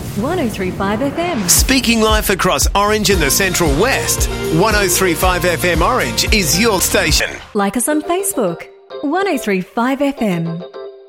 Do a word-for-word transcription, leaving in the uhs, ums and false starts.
one oh three point five F M. Speaking life across Orange and the Central West, one oh three point five F M Orange is your station. Like us on Facebook, one oh three point five F M.